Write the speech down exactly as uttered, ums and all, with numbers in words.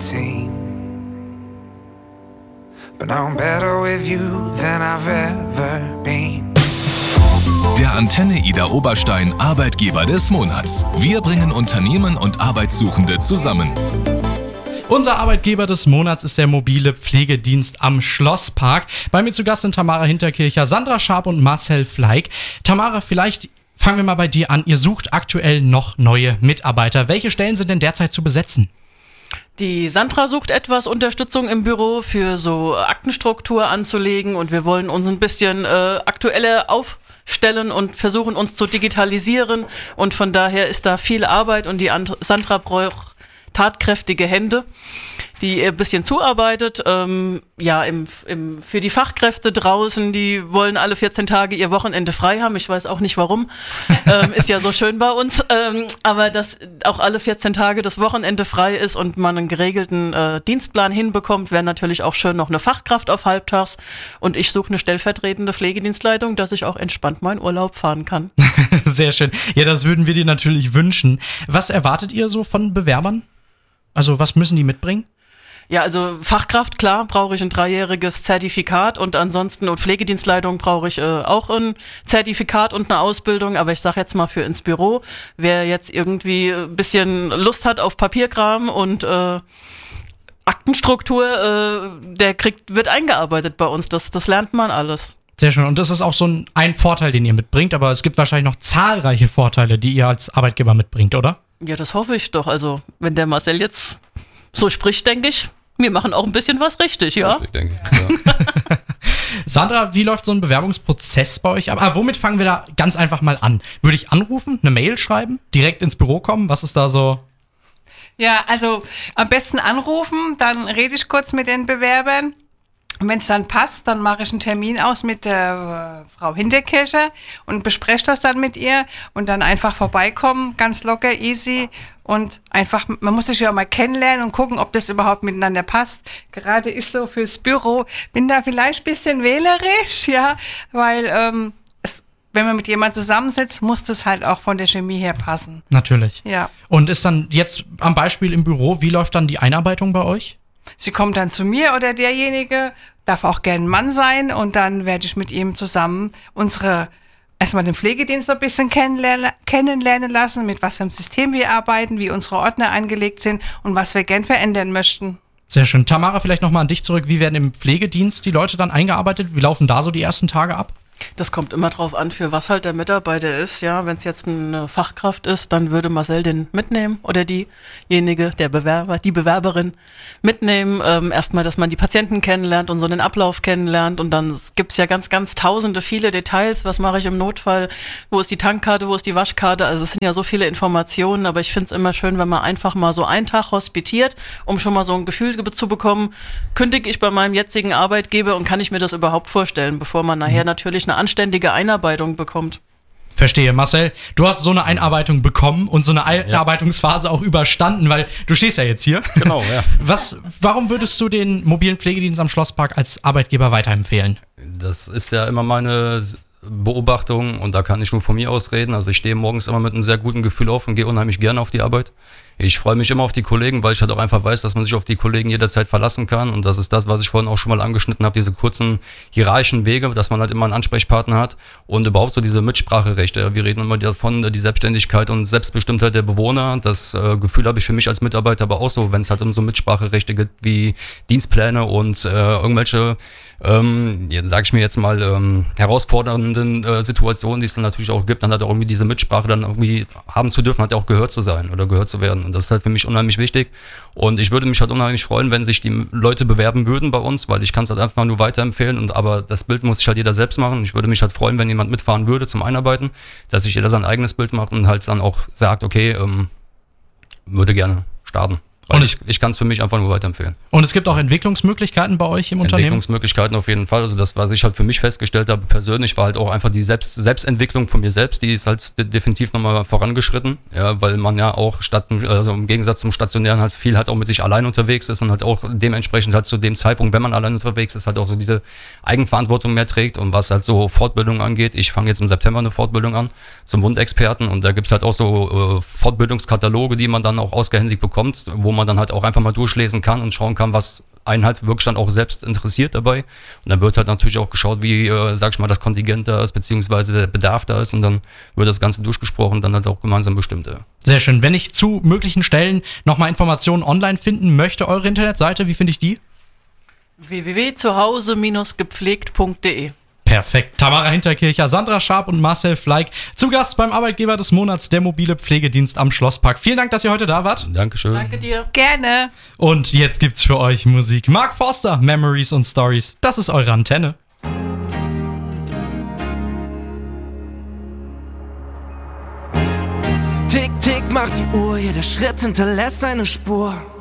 eighteen. But now I'm better with you than I've ever been. Der Antenne Ida Oberstein Arbeitgeber des Monats. Wir bringen Unternehmen und Arbeitssuchende zusammen. Unser Arbeitgeber des Monats ist der mobile Pflegedienst am Schlosspark. Bei mir zu Gast sind Tamara Hinterkircher, Sandra Scharp und Marcel Fleig. Tamara, vielleicht fangen wir mal bei dir an. Ihr sucht aktuell noch neue Mitarbeiter. Welche Stellen sind denn derzeit zu besetzen? Die Sandra sucht etwas Unterstützung im Büro für so Aktenstruktur anzulegen und wir wollen uns ein bisschen äh, aktuelle aufstellen und versuchen uns zu digitalisieren und von daher ist da viel Arbeit und die And- Sandra braucht tatkräftige Hände, die ein bisschen zuarbeitet. Ähm, ja, im, im, für die Fachkräfte draußen, die wollen alle vierzehn Tage ihr Wochenende frei haben. Ich weiß auch nicht warum. ähm, ist ja so schön bei uns. Ähm, aber dass auch alle vierzehn Tage das Wochenende frei ist und man einen geregelten äh, Dienstplan hinbekommt, wäre natürlich auch schön noch eine Fachkraft auf halbtags. Und ich suche eine stellvertretende Pflegedienstleitung, dass ich auch entspannt meinen Urlaub fahren kann. Sehr schön. Ja, das würden wir dir natürlich wünschen. Was erwartet ihr so von Bewerbern? Also was müssen die mitbringen? Ja, also Fachkraft, klar, brauche ich ein dreijähriges Zertifikat und ansonsten und Pflegedienstleitung brauche ich äh, auch ein Zertifikat und eine Ausbildung, aber ich sage jetzt mal für ins Büro, wer jetzt irgendwie ein bisschen Lust hat auf Papierkram und äh, Aktenstruktur, äh, der kriegt, wird eingearbeitet bei uns, das, das lernt man alles. Sehr schön. Und das ist auch so ein, ein Vorteil, den ihr mitbringt, aber es gibt wahrscheinlich noch zahlreiche Vorteile, die ihr als Arbeitgeber mitbringt, oder? Ja, das hoffe ich doch. Also, wenn der Marcel jetzt so spricht, denke ich, wir machen auch ein bisschen was richtig, ja? Richtig, denke ich, ja. Sandra, wie läuft so ein Bewerbungsprozess bei euch ab? Aber womit fangen wir da ganz einfach mal an? Würde ich anrufen, eine Mail schreiben, direkt ins Büro kommen? Was ist da so? Ja, also am besten anrufen, dann rede ich kurz mit den Bewerbern. Und wenn es dann passt, dann mache ich einen Termin aus mit der äh, Frau Hinterkircher und bespreche das dann mit ihr und dann einfach vorbeikommen, ganz locker, easy und einfach, man muss sich ja mal kennenlernen und gucken, ob das überhaupt miteinander passt. Gerade ich so fürs Büro bin da vielleicht ein bisschen wählerisch, ja, weil ähm, es, wenn man mit jemandem zusammensitzt, muss das halt auch von der Chemie her passen. Natürlich. Ja. Und ist dann jetzt am Beispiel im Büro, wie läuft dann die Einarbeitung bei euch? Sie kommt dann zu mir oder derjenige, darf auch gern ein Mann sein und dann werde ich mit ihm zusammen unsere, erstmal den Pflegedienst so ein bisschen kennenlernen, kennenlernen lassen, mit was für einem System wir arbeiten, wie unsere Ordner angelegt sind und was wir gern verändern möchten. Sehr schön. Tamara, vielleicht nochmal an dich zurück. Wie werden im Pflegedienst die Leute dann eingearbeitet? Wie laufen da so die ersten Tage ab? Das kommt immer drauf an, für was halt der Mitarbeiter ist. Ja, wenn es jetzt eine Fachkraft ist, dann würde Marcel den mitnehmen oder diejenige, der Bewerber, die Bewerberin mitnehmen. Ähm, erstmal, dass man die Patienten kennenlernt und so den Ablauf kennenlernt und dann gibt es ja ganz, ganz tausende, viele Details. Was mache ich im Notfall? Wo ist die Tankkarte? Wo ist die Waschkarte? Also es sind ja so viele Informationen, aber ich finde es immer schön, wenn man einfach mal so einen Tag hospitiert, um schon mal so ein Gefühl zu bekommen, kündige ich bei meinem jetzigen Arbeitgeber und kann ich mir das überhaupt vorstellen, bevor man nachher mhm. natürlich eine anständige Einarbeitung bekommt. Verstehe. Marcel, du hast so eine Einarbeitung bekommen und so eine Einarbeitungsphase auch überstanden, weil du stehst ja jetzt hier. Genau, ja. Was, warum würdest du den mobilen Pflegedienst am Schlosspark als Arbeitgeber weiterempfehlen? Das ist ja immer meine Beobachtung und da kann ich nur von mir aus reden. Also ich stehe morgens immer mit einem sehr guten Gefühl auf und gehe unheimlich gerne auf die Arbeit. Ich freue mich immer auf die Kollegen, weil ich halt auch einfach weiß, dass man sich auf die Kollegen jederzeit verlassen kann und das ist das, was ich vorhin auch schon mal angeschnitten habe, diese kurzen hierarchischen Wege, dass man halt immer einen Ansprechpartner hat und überhaupt so diese Mitspracherechte. Wir reden immer davon, die Selbstständigkeit und Selbstbestimmtheit der Bewohner. Das äh, Gefühl habe ich für mich als Mitarbeiter aber auch so, wenn es halt um so Mitspracherechte gibt wie Dienstpläne und äh, irgendwelche, ähm, ja, sage ich mir jetzt mal, ähm, herausfordernden äh, Situationen, die es dann natürlich auch gibt, dann hat auch irgendwie diese Mitsprache dann irgendwie haben zu dürfen, hat ja auch gehört zu sein oder gehört zu werden. Und das ist halt für mich unheimlich wichtig. Und ich würde mich halt unheimlich freuen, wenn sich die Leute bewerben würden bei uns, weil ich kann es halt einfach nur weiterempfehlen. Und aber das Bild muss sich halt jeder selbst machen. Ich würde mich halt freuen, wenn jemand mitfahren würde zum Einarbeiten, dass sich jeder sein eigenes Bild macht und halt dann auch sagt, okay, ähm, würde gerne starten. Weil und ich, ich kann es für mich einfach nur weiterempfehlen. Und es gibt auch Entwicklungsmöglichkeiten bei euch im Unternehmen? Entwicklungsmöglichkeiten auf jeden Fall. Also das, was ich halt für mich festgestellt habe, persönlich, war halt auch einfach die Selbst, Selbstentwicklung von mir selbst, die ist halt de- definitiv nochmal vorangeschritten. Ja, weil man ja auch statt, also im Gegensatz zum Stationären halt viel halt auch mit sich allein unterwegs ist und halt auch dementsprechend halt zu dem Zeitpunkt, wenn man allein unterwegs ist, halt auch so diese Eigenverantwortung mehr trägt. Und was halt so Fortbildung angeht, ich fange jetzt im September eine Fortbildung an zum Wundexperten und da gibt's halt auch so äh, Fortbildungskataloge, die man dann auch ausgehändigt bekommt, wo man dann halt auch einfach mal durchlesen kann und schauen kann, was einen halt wirklich dann auch selbst interessiert dabei. Und dann wird halt natürlich auch geschaut, wie, äh, sag ich mal, das Kontingent da ist, beziehungsweise der Bedarf da ist und dann wird das Ganze durchgesprochen und dann halt auch gemeinsam bestimmt. Ja. Sehr schön. Wenn ich zu möglichen Stellen nochmal Informationen online finden möchte, eure Internetseite, wie finde ich die? w w w punkt zuhause Bindestrich gepflegt punkt de. Perfekt. Tamara Hinterkircher, Sandra Scharp und Marcel Fleig zu Gast beim Arbeitgeber des Monats, der mobile Pflegedienst am Schlosspark. Vielen Dank, dass ihr heute da wart. Dankeschön. Danke dir. Gerne. Und jetzt gibt's für euch Musik. Mark Forster, Memories und Stories. Das ist eure Antenne. Tick, tick macht die Uhr, jeder Schritt hinterlässt eine Spur.